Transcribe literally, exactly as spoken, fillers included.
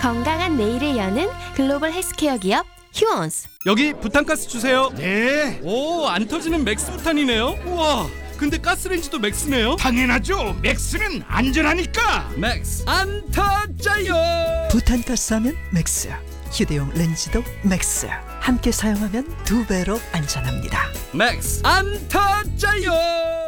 건강한 내일을 여는 글로벌 헬스케어 기업 휴원스. 여기 부탄가스 주세요. 네, 오, 안 터지는 맥스 부탄이네요. 우와, 근데 가스레인지도 맥스네요. 당연하죠. 맥스는 안전하니까. 맥스 안 터져요. 부탄가스 하면 맥스, 휴대용 렌즈도 맥스. 함께 사용하면 두 배로 안전합니다. 맥스 안 터져요.